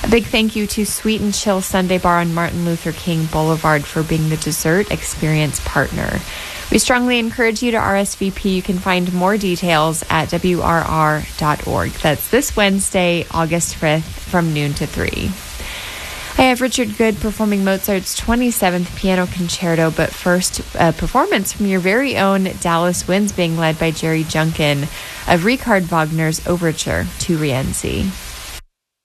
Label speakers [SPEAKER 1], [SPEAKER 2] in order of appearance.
[SPEAKER 1] A big thank you to Sweet and Chill Sunday Bar on Martin Luther King Boulevard for being the dessert experience partner. We strongly encourage you to RSVP. You can find more details at WRR.org. That's this Wednesday, August 5th from noon to 3. I have Richard Good performing Mozart's 27th Piano Concerto, but first, a performance from your very own Dallas Winds being led by Jerry Junkin of Richard Wagner's Overture to Rienzi.